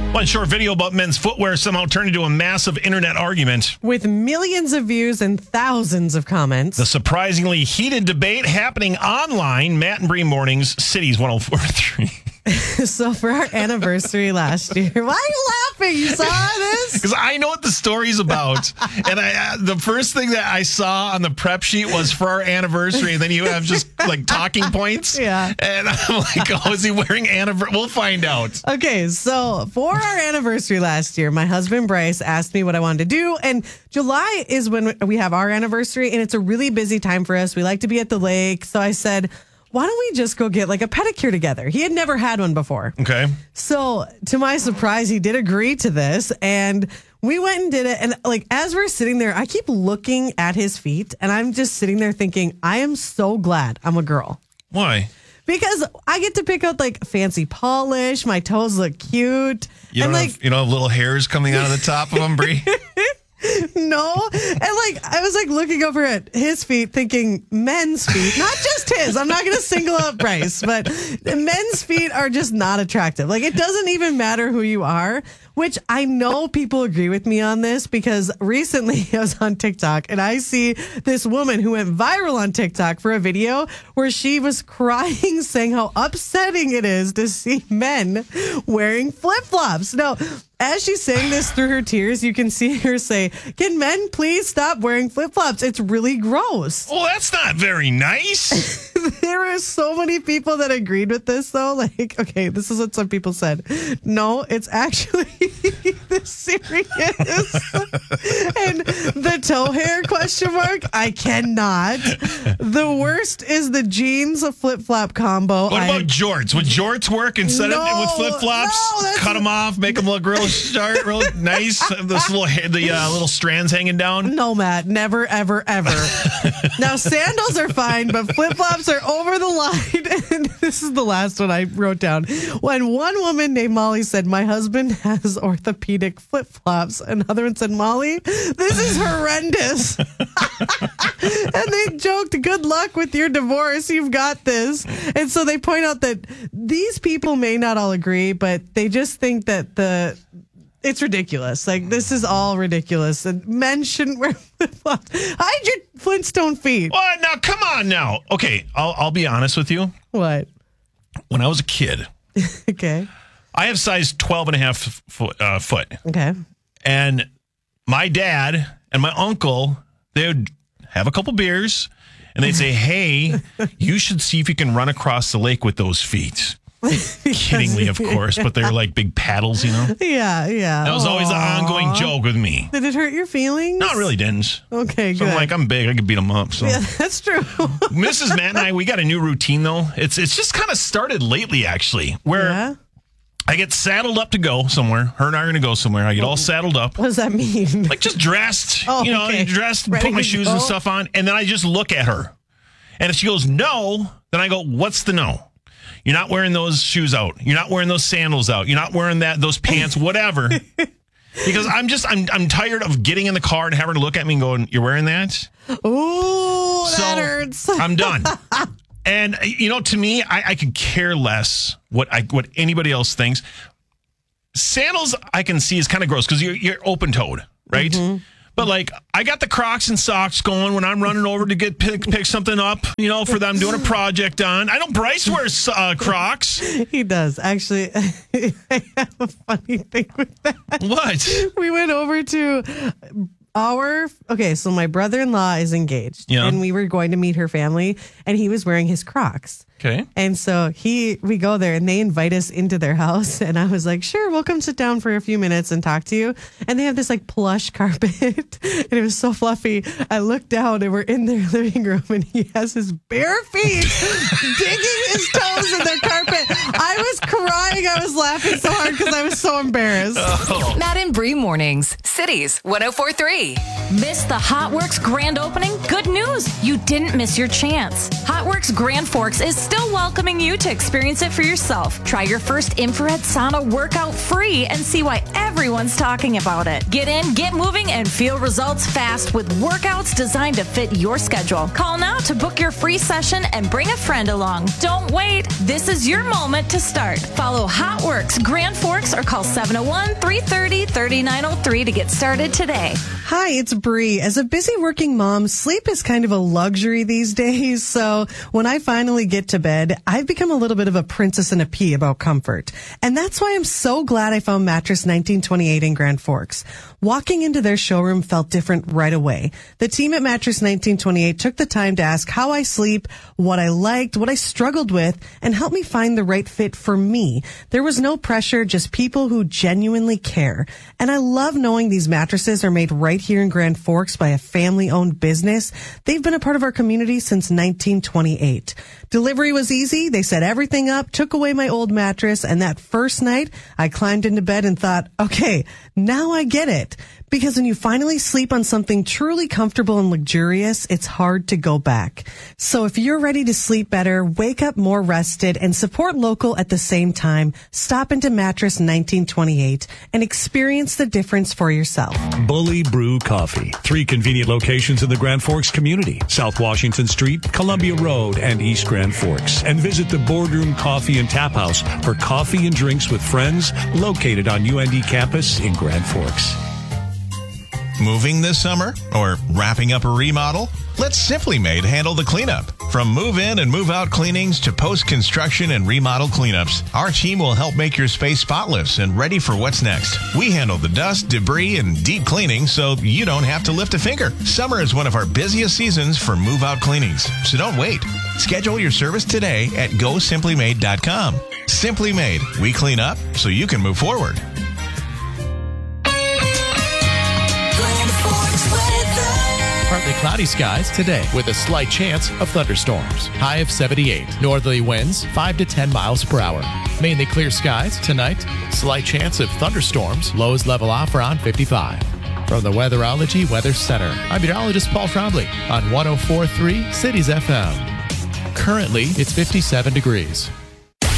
One short video about men's footwear somehow turned into a massive internet argument. With millions of views and thousands of comments. The surprisingly heated debate happening online. Matt and Bree Mornings, Cities 104.3. So for our anniversary last year, why are you laughing? You saw this? Because I know what the story's about. And the first thing that I saw on the prep sheet was for our anniversary. And then you have just like talking points. Yeah. And I'm like, oh, is he wearing anniversary? We'll find out. Okay, so for our anniversary last year, my husband Bryce asked me what I wanted to do. And July is when we have our anniversary. And it's a really busy time for us. We like to be at the lake. So I said, why don't we just go get like a pedicure together? He had never had one before. Okay. So to my surprise, he did agree to this. And we went and did it. And like, as we're sitting there, I keep looking at his feet and I'm just sitting there thinking, I am so glad I'm a girl. Why? Because I get to pick out like fancy polish. My toes look cute. You don't have, you don't have little hairs coming out of the top of them, Bree? No. And like, I was like looking over at his feet thinking men's feet, not just his. I'm not going to single out Bryce, but men's feet are just not attractive. Like, it doesn't even matter who you are, which I know people agree with me on this because recently I was on TikTok and I see this woman who went viral on TikTok for a video where she was crying, saying how upsetting it is to see men wearing flip-flops. Now, as she's saying this through her tears, you can see her say, can men please stop wearing flip-flops? It's really gross. Well, that's not very nice. There are so many people that agreed with this, though. Like, okay, this is what some people said. No, it's actually this serious. And the toe hair question mark, I cannot. The worst is the jeans flip-flop combo. What about jorts? Would jorts work instead of with flip-flops? No, cut them off, make them look real sharp, real nice. This little strands hanging down. No, Matt, never, ever, ever. Now, sandals are fine, but flip-flops are over the line. And this is the last one I wrote down. When one woman named Molly said, my husband has orthopedic flip-flops, another one said, Molly, this is horrendous. And they joked, good luck with your divorce. You've got this. And so they point out that these people may not all agree, but they just think that it's ridiculous. Like, this is all ridiculous. And men shouldn't wear flip-flops. Hide your Flintstone feet. What? Now, come on now. Okay, I'll be honest with you. What? When I was a kid, Okay. I have size 12 and a half foot. Okay. And my dad and my uncle, they would have a couple beers and they'd say, hey, you should see if you can run across the lake with those feet. Kiddingly, of course, but they're like big paddles, you know? Yeah. That was always the ongoing joke with me. Did it hurt your feelings? No, it really didn't. Okay, So good. I'm like, I'm big. I could beat them up. So Yeah, that's true. Mrs. Matt and I, we got a new routine, though. It's just kind of started lately, actually, where Yeah? I get saddled up to go somewhere. Her and I are going to go somewhere. I get all saddled up. What does that mean? Like just dressed, Oh, okay. dressed, Ready put my to shoes go? and stuff on. And then I just look at her. And if she goes, no, then I go, what's the no? You're not wearing those shoes out. You're not wearing those sandals out. You're not wearing those pants, whatever. Because I'm tired of getting in the car and having her look at me and going, you're wearing that? Ooh, that hurts. I'm done. And, to me, I could care less what anybody else thinks. Sandals, I can see is kind of gross because you're open-toed, right? Mm-hmm. But, like, I got the Crocs and socks going when I'm running over to pick something up, for them doing a project on. I know Bryce wears Crocs. He does. Actually, I have a funny thing with that. What? We went over to so my brother-in-law is engaged. Yeah. And we were going to meet her family, and he was wearing his Crocs. Okay. And so we go there and they invite us into their house. And I was like, sure, we'll come sit down for a few minutes and talk to you. And they have this like plush carpet and it was so fluffy. I looked down and we're in their living room and he has his bare feet digging his toes in their carpet. I was crying. I was laughing so hard because I was so embarrassed. Oh. Matt and Bree Mornings, Cities 104.3. Missed the Hotworks grand opening? Good news. You didn't miss your chance. Hotworks Grand Forks is still welcoming you to experience it for yourself. Try your first infrared sauna workout free and see why everyone's talking about it. Get in, get moving, and feel results fast with workouts designed to fit your schedule. Call now to book your free session and bring a friend along. Don't wait. This is your moment to start. Follow Hot Works Grand Forks or call 701-330-3903 to get started today. Hi, it's Bree. As a busy working mom, sleep is kind of a luxury these days. So when I finally get to bed, I've become a little bit of a princess in a pea about comfort. And that's why I'm so glad I found Mattress 1928 in Grand Forks. Walking into their showroom felt different right away. The team at Mattress 1928 took the time to ask how I sleep, what I liked, what I struggled with, and help me find the right fit for me. There was no pressure, just people who genuinely care. And I love knowing these mattresses are made right here in Grand Forks by a family-owned business. They've been a part of our community since 1928. Delivery was easy. They set everything up, took away my old mattress, and that first night, I climbed into bed and thought, okay, now I get it. Because when you finally sleep on something truly comfortable and luxurious, it's hard to go back. So if you're ready to sleep better, wake up more rested, and support local at the same time, stop into Mattress 1928 and experience the difference for yourself. Bully Brew Coffee. 3 convenient locations in the Grand Forks community. South Washington Street, Columbia Road, and East Grand Forks. And visit the Boardroom Coffee and Tap House for coffee and drinks with friends located on UND campus in Grand Forks. Moving this summer or wrapping up a remodel? Let Simply Made handle the cleanup. From move-in and move-out cleanings to post-construction and remodel cleanups, our team will help make your space spotless and ready for what's next. We handle the dust, debris, and deep cleaning so you don't have to lift a finger. Summer is one of our busiest seasons for move-out cleanings, so don't wait. Schedule your service today at GoSimplyMade.com. Simply Made. We clean up so you can move forward. Partly cloudy skies today with a slight chance of thunderstorms. High of 78. Northerly winds 5 to 10 miles per hour. Mainly clear skies tonight. Slight chance of thunderstorms. Lows level off around 55. From the Weatherology Weather Center, I'm meteorologist Paul Trombley on 104.3 Cities FM. Currently, it's 57 degrees.